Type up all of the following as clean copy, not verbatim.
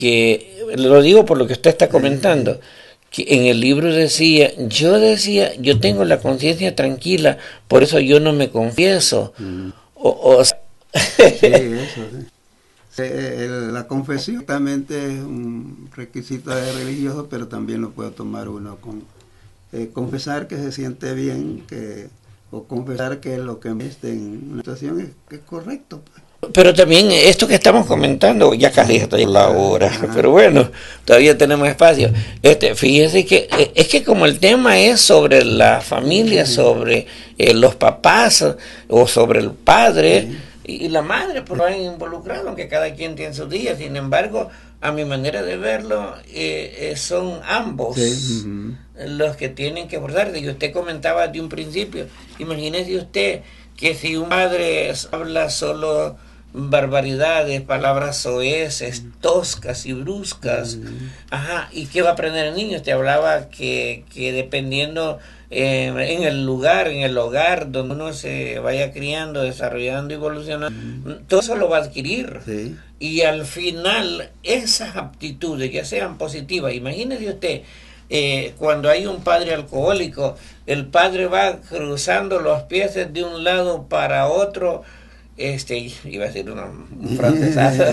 que lo digo por lo que usted está comentando, que en el libro decía, yo tengo la conciencia tranquila, por eso yo no me confieso. O sea, Sí, eso, sí. La confesión justamente es un requisito de religioso, pero también lo puede tomar uno con confesar que se siente bien, o confesar que lo que esté en una situación es correcto, pues. pero también esto que estamos comentando, ya casi estoy la hora, pero bueno, todavía tenemos espacio. Fíjese que es que como el tema es sobre la familia, sobre los papás o sobre el padre y la madre, pues lo han involucrado, aunque cada quien tiene sus días. Sin embargo, a mi manera de verlo, son ambos los que tienen que abordar. Y usted comentaba de un principio, imagínese usted que si un padre habla solo barbaridades, palabras soeces, toscas y bruscas, ajá, ¿y qué va a aprender el niño? Te hablaba que dependiendo en el lugar, en el hogar donde uno se vaya criando, desarrollando, evolucionando, todo eso lo va a adquirir. Sí. Y al final, esas aptitudes, ya sean positivas, imagínese usted, cuando hay un padre alcohólico, el padre va cruzando los pies de un lado para otro, iba a decir un francesazo,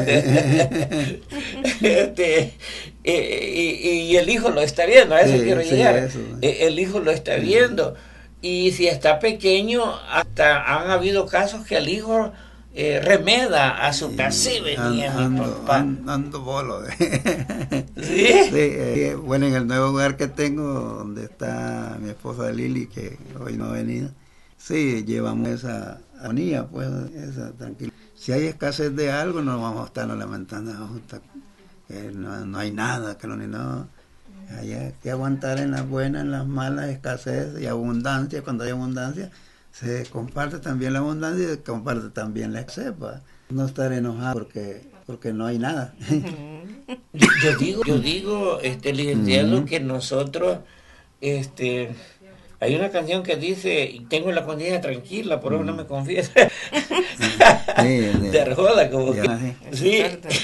y el hijo lo está viendo, a eso quiero llegar, eso. El hijo lo está viendo, y si está pequeño, hasta han habido casos que el hijo remeda a su casa. Sí, venía mi papá. Ando bolo. ¿Sí? Sí, bueno, en el nuevo hogar que tengo, donde está mi esposa Lili, que hoy no ha venido, sí, llevamos esa armonía, pues, esa tranquilidad. Si hay escasez de algo, no vamos a estar lamentando, no hay nada, que no. Hay que aguantar en las buenas, en las malas, escasez y abundancia. Cuando hay abundancia, se comparte también la abundancia y se comparte también la escasez. No estar enojado porque no hay nada. Yo digo, licenciado, que nosotros, hay una canción que dice, tengo la conciencia tranquila, por eso no me confieso. De Arjona, como que. Sí.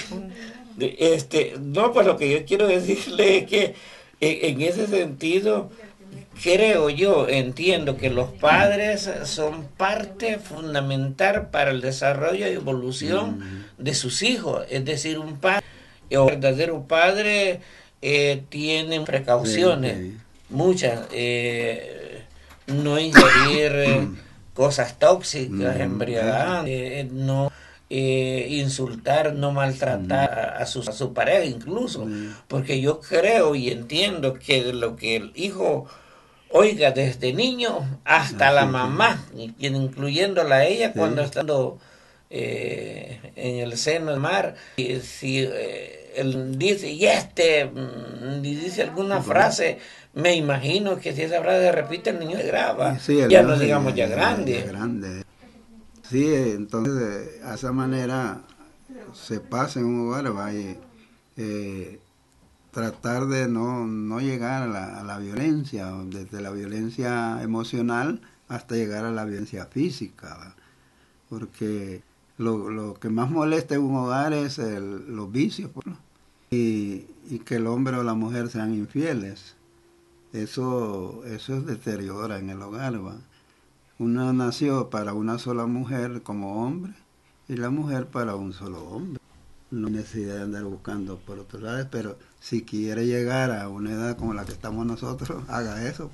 No, pues lo que yo quiero decirle es que en ese sentido, creo yo, entiendo que los padres son parte fundamental para el desarrollo y evolución de sus hijos. Es decir, un padre, un verdadero padre, tiene precauciones, muchas, no ingerir cosas tóxicas, embriagantes, no insultar, no maltratar a su pareja incluso, porque yo creo y entiendo que lo que el hijo oiga desde niño hasta la mamá, incluyéndola a ella cuando está en el seno del mar, y si él dice y dice alguna frase, me imagino que si esa frase se repite el niño se graba, ya no digamos ya grande. Sí, entonces a esa manera se pasa en un hogar, tratar de no llegar a la violencia, desde la violencia emocional hasta llegar a la violencia física, ¿va? Porque lo que más molesta en un hogar es los vicios, ¿no? Y que el hombre o la mujer sean infieles. Eso deteriora en el hogar, ¿va? Uno nació para una sola mujer como hombre y la mujer para un solo hombre. No hay necesidad de andar buscando por otro lado, pero si quiere llegar a una edad como la que estamos nosotros, haga eso.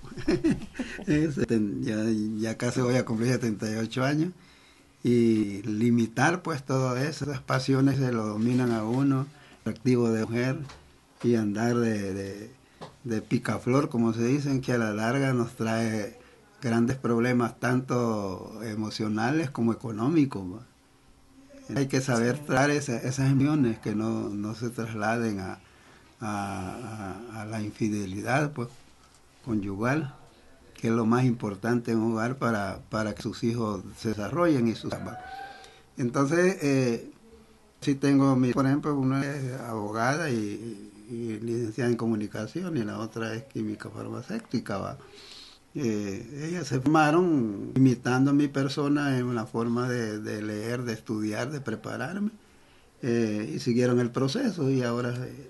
ya casi voy a cumplir 78 años y limitar pues todas esas pasiones se lo dominan a uno, atractivo de mujer, y andar de picaflor, como se dicen, que a la larga nos trae grandes problemas tanto emocionales como económicos, ¿va? Hay que saber traer esas emociones que no se trasladen a la infidelidad, pues, conyugal, que es lo más importante en un hogar para que sus hijos se desarrollen y sus... Entonces, sí tengo, por ejemplo, una es abogada y licenciada en comunicación y la otra es química farmacéutica, ¿va? Ellas se formaron imitando a mi persona en una forma de leer, de estudiar, de prepararme, y siguieron el proceso y ahora